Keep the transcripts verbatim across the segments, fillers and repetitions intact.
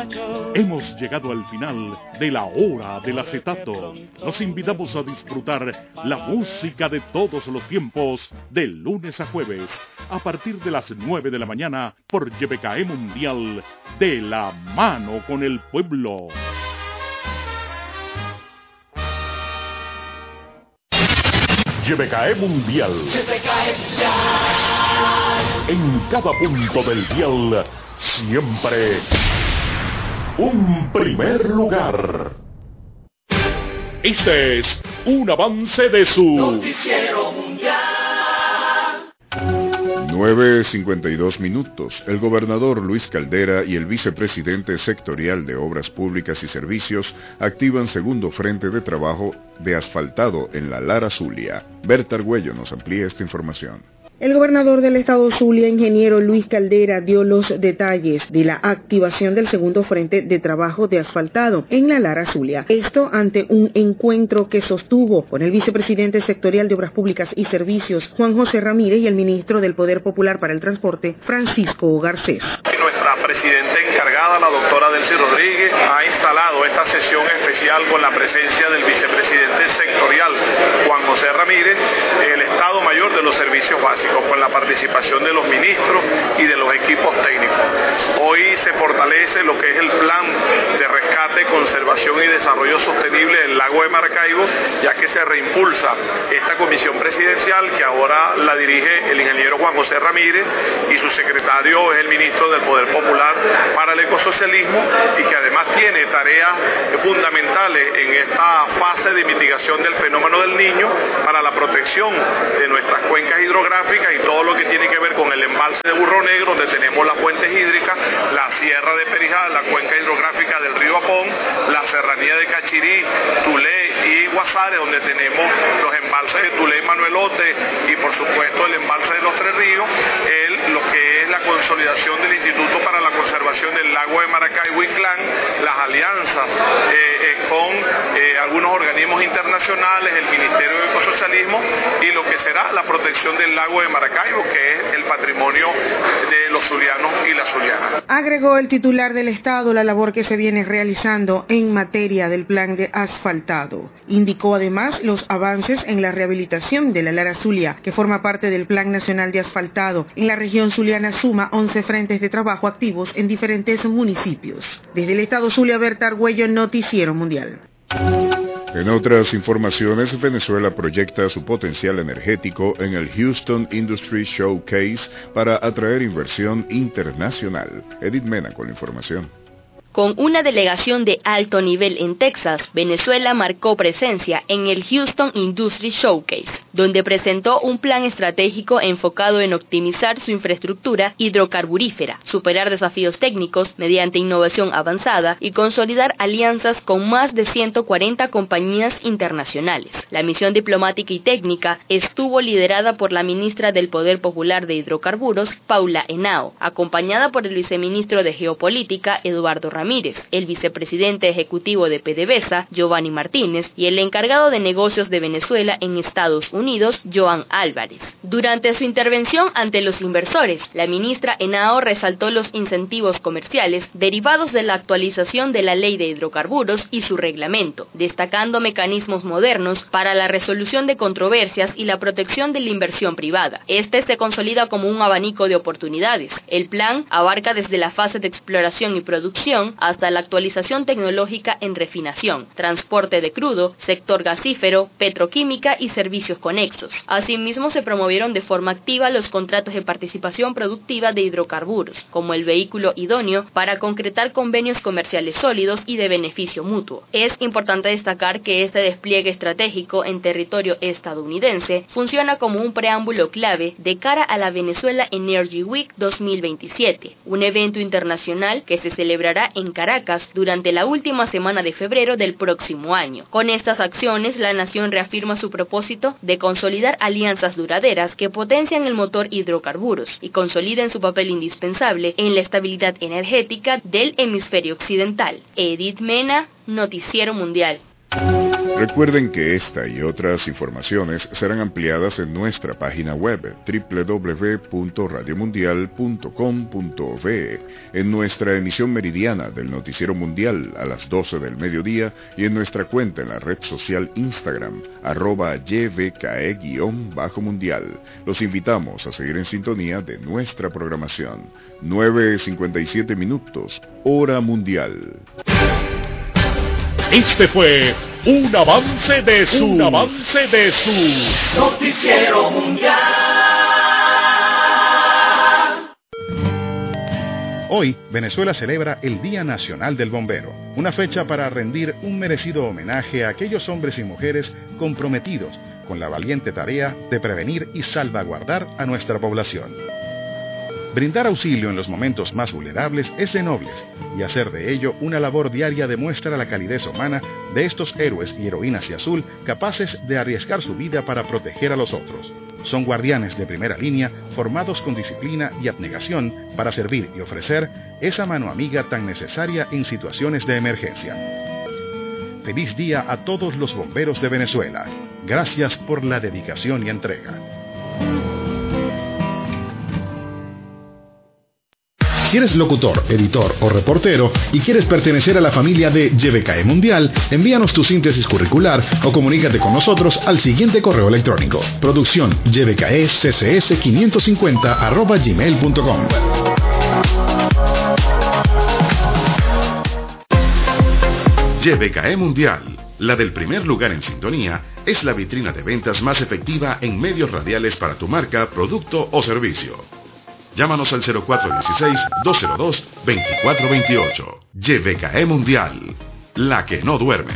Hemos llegado al final de la hora del acetato. Los invitamos a disfrutar la música de todos los tiempos de lunes a jueves a partir de las nueve de la mañana por Y B K E Mundial, de la mano con el pueblo. Y B K E Mundial. Y B K E Mundial. En cada punto del dial, siempre un primer lugar. Este es un avance de su Noticiero Mundial. nueve cincuenta y dos minutos. El gobernador Luis Caldera y el vicepresidente sectorial de Obras Públicas y Servicios activan segundo frente de trabajo de asfaltado en la Lara Zulia. Berta Argüello nos amplía esta información. El gobernador del estado Zulia, ingeniero Luis Caldera, dio los detalles de la activación del segundo frente de trabajo de asfaltado en la Lara Zulia. Esto ante un encuentro que sostuvo con el vicepresidente sectorial de Obras Públicas y Servicios, Juan José Ramírez, y el ministro del Poder Popular para el Transporte, Francisco Garcés. Nuestra presidenta encargada, la doctora Delcy Rodríguez, ha instalado esta sesión especial con la presencia del vicepresidente sectorial, Juan José Ramírez, el Estado Mayor de los Servicios Básicos, con la participación de los ministros y de los equipos técnicos. Hoy se fortalece lo que es el plan de rescate, conservación y desarrollo sostenible del lago de Maracaibo, ya que se reimpulsa esta comisión presidencial que ahora la dirige el ingeniero Juan José Ramírez y su secretario es el ministro del Poder Popular para el Ecosocialismo, y que además tiene tareas fundamentales en esta fase de mitigación del fenómeno del Niño para la protección de nuestras cuencas hidrográficas y todo lo que tiene que ver con el embalse de Burro Negro, donde tenemos las fuentes hídricas, la sierra de Perijá, la cuenca hidrográfica del río Apón, la serranía de Cachirí, Tulé y Guasare, donde tenemos los embalses de Tulé y Manuelote, y por supuesto el embalse de los Tres Ríos, el, lo que es la consolidación del Instituto para la Conservación del Lago de Maracaibo y Clan, las alianzas eh, eh, con eh, algunos organismos internacionales, el Ministerio de Ecosocialismo, y lo que será la protección del lago de Maracaibo, que es el patrimonio de los zulianos y las zulianas. Agregó el titular del Estado la labor que se viene realizando en materia del plan de asfaltado. Indicó además los avances en la rehabilitación de la Lara Zulia, que forma parte del Plan Nacional de Asfaltado. En la región zuliana suma once frentes de trabajo activos en diferentes municipios. Desde el estado Zulia, Berta Argüello, Noticiero Mundial. En otras informaciones, Venezuela proyecta su potencial energético en el Houston Industry Showcase para atraer inversión internacional. Edith Mena con la información. Con una delegación de alto nivel en Texas, Venezuela marcó presencia en el Houston Industry Showcase, donde presentó un plan estratégico enfocado en optimizar su infraestructura hidrocarburífera, superar desafíos técnicos mediante innovación avanzada y consolidar alianzas con más de ciento cuarenta compañías internacionales. La misión diplomática y técnica estuvo liderada por la ministra del Poder Popular de Hidrocarburos, Paula Henao, acompañada por el viceministro de Geopolítica, Eduardo Ramírez, Ramírez, el vicepresidente ejecutivo de PDVSA, Giovanni Martínez, y el encargado de negocios de Venezuela en Estados Unidos, Joan Álvarez. Durante su intervención ante los inversores, la ministra Henao resaltó los incentivos comerciales derivados de la actualización de la Ley de Hidrocarburos y su reglamento, destacando mecanismos modernos para la resolución de controversias y la protección de la inversión privada. Este se consolida como un abanico de oportunidades. El plan abarca desde la fase de exploración y producción hasta la actualización tecnológica en refinación, transporte de crudo, sector gasífero, petroquímica y servicios conexos. Asimismo, se promovieron de forma activa los contratos de participación productiva de hidrocarburos, como el vehículo idóneo para concretar convenios comerciales sólidos y de beneficio mutuo. Es importante destacar que este despliegue estratégico en territorio estadounidense funciona como un preámbulo clave de cara a la Venezuela Energy Week dos mil veintisiete, un evento internacional que se celebrará en Caracas durante la última semana de febrero del próximo año. Con estas acciones, la nación reafirma su propósito de consolidar alianzas duraderas que potencian el motor hidrocarburos y consoliden su papel indispensable en la estabilidad energética del hemisferio occidental. Edith Mena, Noticiero Mundial. Recuerden que esta y otras informaciones serán ampliadas en nuestra página web doble u doble u doble u punto radio mundial punto com punto be, en nuestra emisión meridiana del Noticiero Mundial a las doce del mediodía y en nuestra cuenta en la red social Instagram, arroba Y B K E-mundial. Los invitamos a seguir en sintonía de nuestra programación. nueve cincuenta y siete minutos, hora mundial. Este fue un avance de su, un avance de su Noticiero Mundial. Hoy, Venezuela celebra el Día Nacional del Bombero, una fecha para rendir un merecido homenaje a aquellos hombres y mujeres comprometidos con la valiente tarea de prevenir y salvaguardar a nuestra población. Brindar auxilio en los momentos más vulnerables es de nobles, y hacer de ello una labor diaria demuestra la calidez humana de estos héroes y heroínas de azul capaces de arriesgar su vida para proteger a los otros. Son guardianes de primera línea, formados con disciplina y abnegación para servir y ofrecer esa mano amiga tan necesaria en situaciones de emergencia. Feliz día a todos los bomberos de Venezuela. Gracias por la dedicación y entrega. Si eres locutor, editor o reportero y quieres pertenecer a la familia de Y B K E Mundial, envíanos tu síntesis curricular o comunícate con nosotros al siguiente correo electrónico: producción y b k e c c s quinientos cincuenta arroba gmail punto com. Y B K E Mundial, la del primer lugar en sintonía, es la vitrina de ventas más efectiva en medios radiales para tu marca, producto o servicio. Llámanos al cero cuatro uno seis, dos cero dos, dos cuatro dos ocho. Y B K E Mundial, la que no duerme.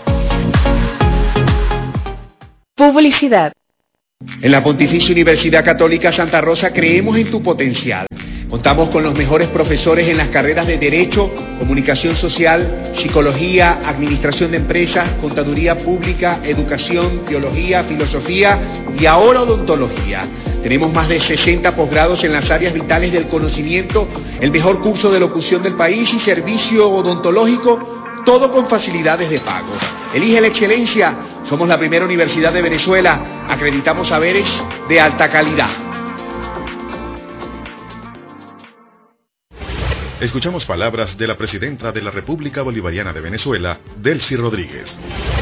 Publicidad. En la Pontificia Universidad Católica Santa Rosa creemos en tu potencial. Contamos con los mejores profesores en las carreras de Derecho, Comunicación Social, Psicología, Administración de Empresas, Contaduría Pública, Educación, Teología, Filosofía y ahora Odontología. Tenemos más de sesenta posgrados en las áreas vitales del conocimiento, el mejor curso de locución del país y servicio odontológico, todo con facilidades de pago. Elige la excelencia. Somos la primera universidad de Venezuela. Acreditamos saberes de alta calidad. Escuchamos palabras de la presidenta de la República Bolivariana de Venezuela, Delcy Rodríguez.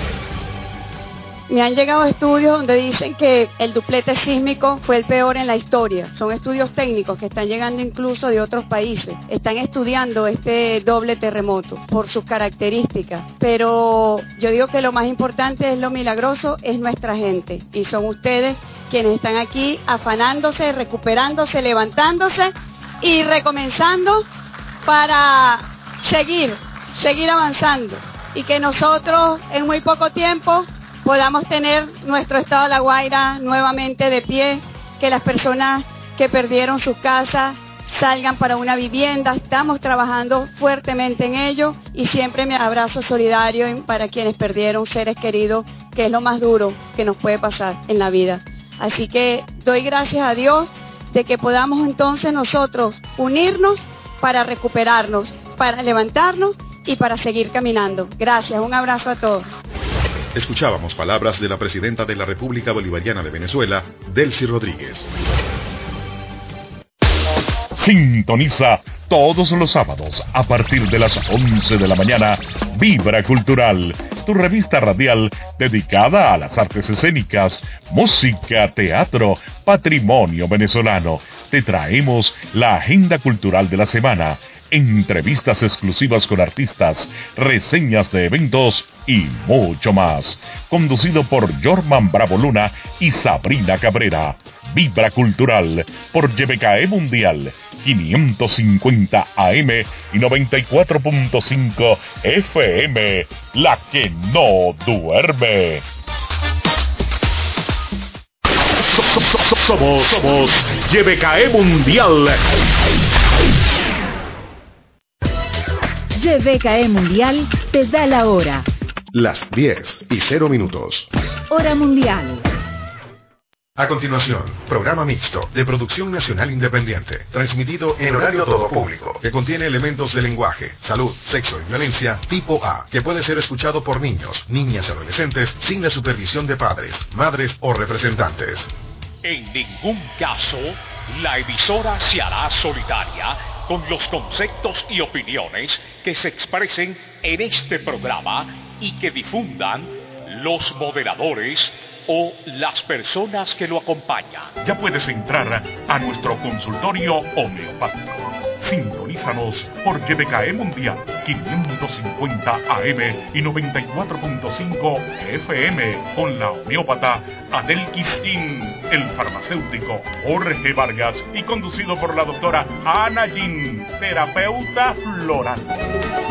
Me han llegado estudios donde dicen que el duplete sísmico fue el peor en la historia. Son estudios técnicos que están llegando incluso de otros países. Están estudiando este doble terremoto por sus características. Pero yo digo que lo más importante es lo milagroso, es nuestra gente. Y son ustedes quienes están aquí afanándose, recuperándose, levantándose y recomenzando para seguir, seguir avanzando. Y que nosotros en muy poco tiempo podamos tener nuestro estado de La Guaira nuevamente de pie, que las personas que perdieron sus casas salgan para una vivienda. Estamos trabajando fuertemente en ello y siempre mi abrazo solidario para quienes perdieron seres queridos, que es lo más duro que nos puede pasar en la vida. Así que doy gracias a Dios de que podamos entonces nosotros unirnos para recuperarnos, para levantarnos y para seguir caminando. Gracias, un abrazo a todos. Escuchábamos palabras de la presidenta de la República Bolivariana de Venezuela, Delcy Rodríguez. Sintoniza todos los sábados a partir de las once de la mañana Vibra Cultural, tu revista radial dedicada a las artes escénicas, música, teatro, patrimonio venezolano. Te traemos la agenda cultural de la semana, entrevistas exclusivas con artistas, reseñas de eventos y mucho más. Conducido por Jorman Bravo Luna y Sabrina Cabrera. Vibra Cultural por Y B K E Mundial, quinientos cincuenta A M y noventa y cuatro punto cinco F M, la que no duerme. Somos, somos Y B K E Mundial. Y B K E Mundial te da la hora. Las diez y cero minutos. Hora mundial. A continuación, programa mixto de producción nacional independiente, transmitido en horario todo público, que contiene elementos de lenguaje, salud, sexo y violencia tipo A, que puede ser escuchado por niños, niñas y adolescentes sin la supervisión de padres, madres o representantes. En ningún caso, la emisora se hará solitaria con los conceptos y opiniones que se expresen en este programa y que difundan los moderadores o las personas que lo acompañan. Ya puedes entrar a nuestro consultorio homeopático. Sintonízanos por G B K E Mundial quinientos cincuenta A M y noventa y cuatro punto cinco F M con la homeópata Adel Quistín, el farmacéutico Jorge Vargas y conducido por la doctora Ana Gin, terapeuta floral.